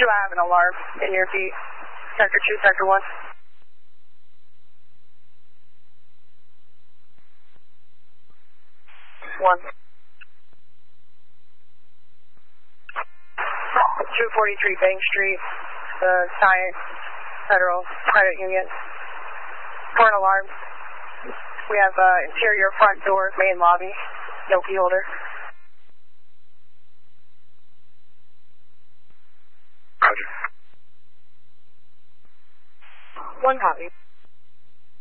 Do I have an alarm in your feet? Sector 2, Sector 1. 1. 243 Bank Street, Science Federal Credit Union. For an alarm. We have interior front door, main lobby, no key holder. Roger. 1 copy.